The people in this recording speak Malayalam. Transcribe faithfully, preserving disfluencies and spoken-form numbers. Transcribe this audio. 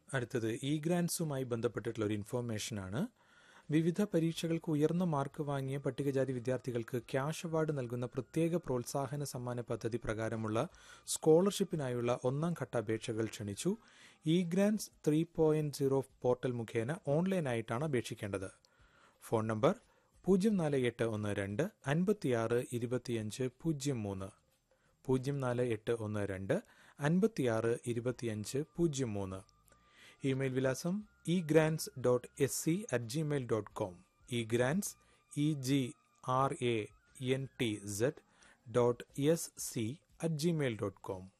അടുത്തത് ഇ ഗ്രാൻസുമായി ബന്ധപ്പെട്ടിട്ടുള്ള ഒരു ഇൻഫോർമേഷനാണ്. വിവിധ പരീക്ഷകൾക്ക് ഉയർന്ന മാർക്ക് വാങ്ങിയ പട്ടികജാതി വിദ്യാർത്ഥികൾക്ക് ക്യാഷ് അവാർഡ് നൽകുന്ന പ്രത്യേക പ്രോത്സാഹന സമ്മാന പദ്ധതി പ്രകാരമുള്ള സ്കോളർഷിപ്പിനായുള്ള ഒന്നാം ഘട്ട അപേക്ഷകൾ ക്ഷണിച്ചു. E grants three point zero portal മുഖേന ഓൺലൈനായിട്ടാണ് അപേക്ഷിക്കേണ്ടത്. ഫോൺ നമ്പർ പൂജ്യം നാല് എട്ട് ഒന്ന് രണ്ട് അൻപത്തിയാറ് ഇരുപത്തിയഞ്ച് പൂജ്യം മൂന്ന് പൂജ്യം നാല് എട്ട് ഒന്ന് രണ്ട് അൻപത്തിയാറ് ഇരുപത്തിയഞ്ച് പൂജ്യം മൂന്ന്. ഇമെയിൽ വിലാസം E grants dot S C at Gmail dot com. E grants E G R A N T Z dot S C at Gmail dot com.